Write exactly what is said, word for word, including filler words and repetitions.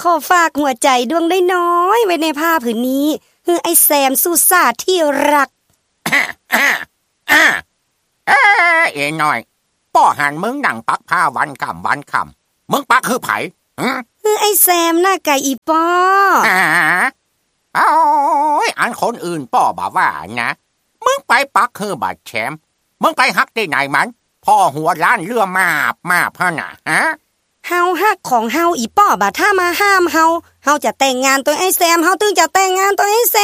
อฝากหัวใจดวงน้อยๆไว้ในผ้าผืนนี้คือไอ้แซมสุสาที่รักเอ้เอ๋น้อยป้อหันมึงนั่งปักผ้าวันคำวันคำมึงปักคือไผคือไอ้แซมหน้าไก่อีป้ออ่าโอ้ยอันคนอื่นป้อบ่าว่านะมึงไปปักคือบาดแชมมึงไปฮักที่ไหนมันพ่อหัวล้านเรือมาบมาบพะน่ะฮะเฮาฮักของเฮาอีป้อบ่าถ้ามาห้ามเฮาเฮาจะแต่งงานตัวไอ้แซมเฮาตึงจะแต่งงานตัวไอ้แซ